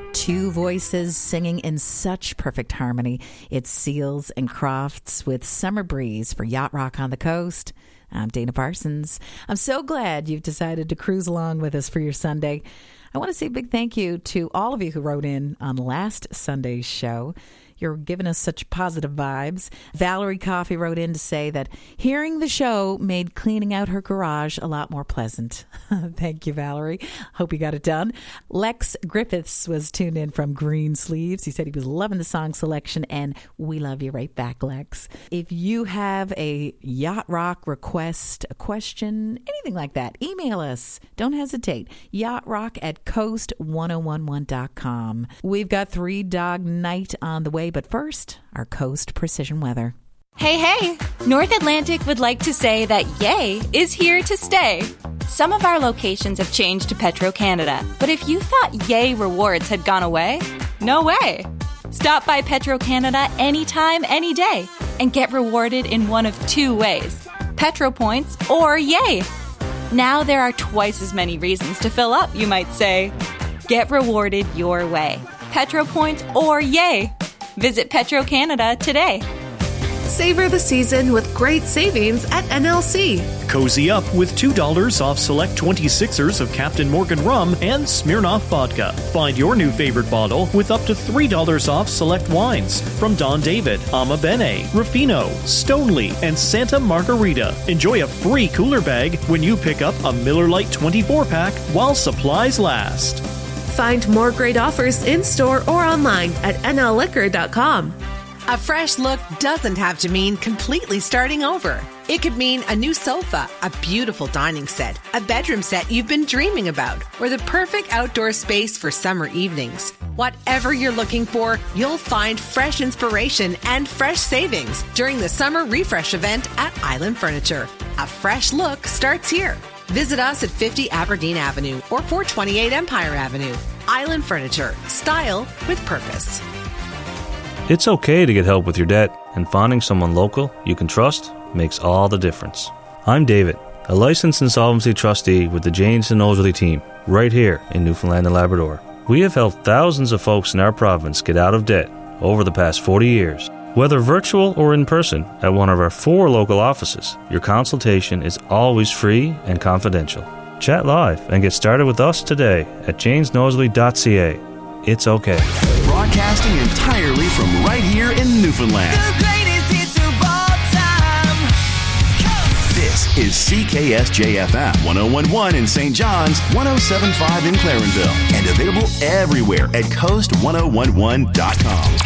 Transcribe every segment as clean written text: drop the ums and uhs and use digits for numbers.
Two voices singing in such perfect harmony. It's Seals and Crofts with Summer Breeze for Yacht Rock on the Coast. I'm Dana Parsons. I'm so glad you've decided to cruise along with us for your Sunday. I want to say a big thank you to all of you who wrote in on last Sunday's show. You're giving us such positive vibes. Valerie Coffey wrote in to say that hearing the show made cleaning out her garage a lot more pleasant. Thank you, Valerie. Hope you got it done. Lex Griffiths was tuned in from Green Sleeves. He said he was loving the song selection, and we love you right back, Lex. If you have a Yacht Rock request, a question, anything like that, email us. Don't hesitate. yachtrock@coast1011.com. We've got 3 Dog Night on the way. But first, our Coast Precision Weather. Hey! North Atlantic would like to say that Yay is here to stay. Some of our locations have changed to Petro-Canada, but if you thought Yay rewards had gone away, no way. Stop by Petro-Canada anytime, any day, and get rewarded in one of 2 ways, Petro Points or Yay. Now there are twice as many reasons to fill up, you might say. Get rewarded your way, Petro Points or Yay. Visit Petro-Canada today. Savor the season with great savings at NLC. Cozy up with $2 off select 26ers of Captain Morgan rum and Smirnoff vodka. Find your new favorite bottle with up to $3 off select wines from Don David, Ama Bene, Ruffino, Stoneleigh, and Santa Margarita. Enjoy a free cooler bag when you pick up a Miller Lite 24-pack while supplies last. Find more great offers in-store or online at nlliquor.com. A fresh look doesn't have to mean completely starting over. It could mean a new sofa, a beautiful dining set, a bedroom set you've been dreaming about, or the perfect outdoor space for summer evenings. Whatever you're looking for, you'll find fresh inspiration and fresh savings during the Summer Refresh event at Island Furniture. A fresh look starts here. Visit us at 50 Aberdeen Avenue or 428 Empire Avenue. Island Furniture. Style with purpose. It's okay to get help with your debt, and finding someone local you can trust makes all the difference. I'm David, a licensed insolvency trustee with the Janes and Nosworthy team, right here in Newfoundland and Labrador. We have helped thousands of folks in our province get out of debt over the past 40 years. Whether virtual or in person at one of our 4 local offices, your consultation is always free and confidential. Chat live and get started with us today at janesnosworthy.ca. It's okay. Broadcasting entirely from right here in Newfoundland. The greatest hits of all time. This is CKSJ-FM 101.1 in St. John's, 107.5 in Clarenville, and available everywhere at coast1011.com.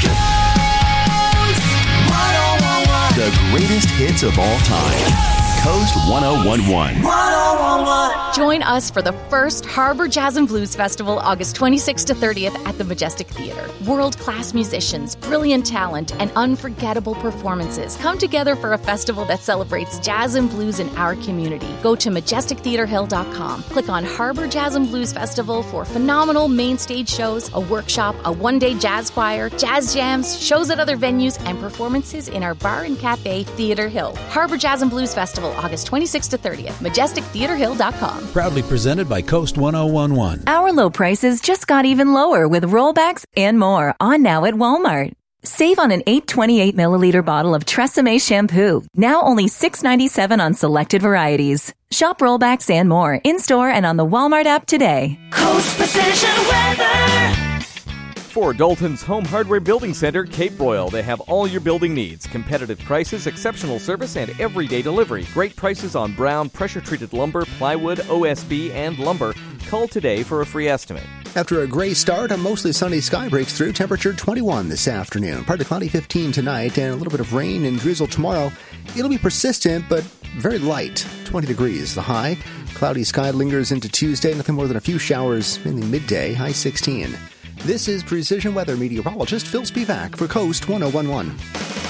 The greatest hits of all time. Coast 1011. Join us for the first Harbour Jazz and Blues Festival, August 26th to 30th at the Majestic Theatre. World-class musicians, brilliant talent, and unforgettable performances come together for a festival that celebrates jazz and blues in our community. Go to majestictheatrehill.com. Click on Harbour Jazz and Blues Festival for phenomenal main stage shows, a workshop, a one-day jazz choir, jazz jams, shows at other venues, and performances in our bar and cafe, Theatre Hill. Harbour Jazz and Blues Festival, August 26th to 30th. majestictheatrehill.com. Proudly presented by Coast 1011. Our low prices just got even lower with rollbacks and more on now at Walmart. Save on an 828 milliliter bottle of Tresemme shampoo. Now only $6.97 on selected varieties. Shop rollbacks and more in-store and on the Walmart app today. Coast Precision Weather. For Dalton's Home Hardware Building Center, Cape Royal, they have all your building needs. Competitive prices, exceptional service, and everyday delivery. Great prices on brown, pressure-treated lumber, plywood, OSB, and lumber. Call today for a free estimate. After a gray start, a mostly sunny sky breaks through. Temperature 21 this afternoon. Partly cloudy 15 tonight, and a little bit of rain and drizzle tomorrow. It'll be persistent, but very light. 20 degrees the high. Cloudy sky lingers into Tuesday. Nothing more than a few showers in the midday. High 16. This is Precision Weather meteorologist Phil Spivak for Coast 1011.